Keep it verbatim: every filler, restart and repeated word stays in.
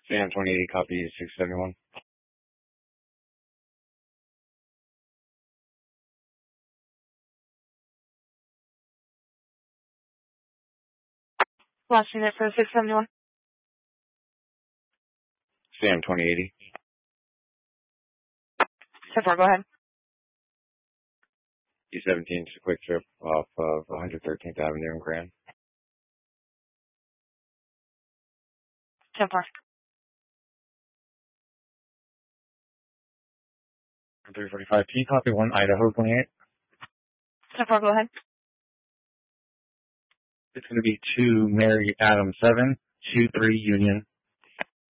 Sam twenty eighty, copy six seventy-one. Last unit for six seventy-one. Sam twenty eighty. ten four, go ahead. E seventeen, just a quick trip off of one hundred thirteenth Avenue in Grand. ten four. three forty-five, can you copy one Idaho twenty-eight? ten four, go ahead. It's going to be two Mary Adam seven, two three Union.